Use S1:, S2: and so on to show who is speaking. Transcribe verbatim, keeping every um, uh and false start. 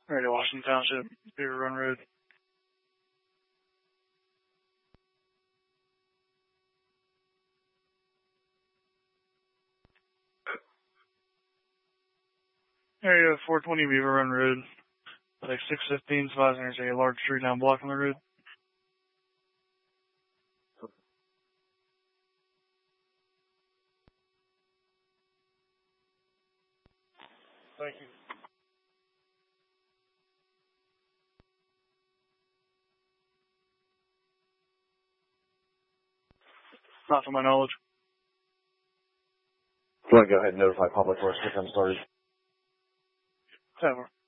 S1: Radio Washington Township, Beaver Run Road. Area four twenty Beaver Run Road. Like six fifteen, advising there's a large tree down blocking the road.
S2: Thank you.
S1: Not to my knowledge.
S3: Do you want to go ahead and notify public works to come started?
S1: Over.